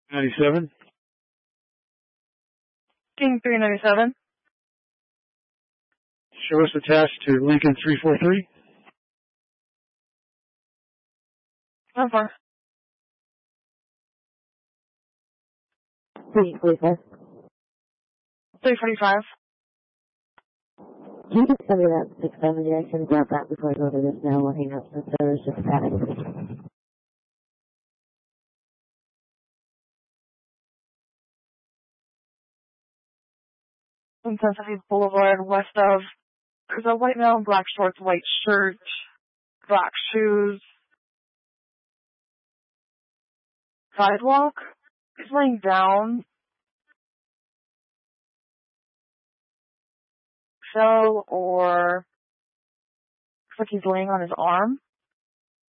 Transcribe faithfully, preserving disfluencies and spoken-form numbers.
ninety-seven. King three ninety-seven. Show us attached to Lincoln three forty-three. How far? three forty-five. three forty-five. Can you just tell me that six seventy? I should have brought that before I go to this now. We'll hang up since there was just static. Intensity Boulevard, west of. There's a white male in black shorts, white shirt, black shoes. Sidewalk. He's laying down. Fell or looks like he's laying on his arm.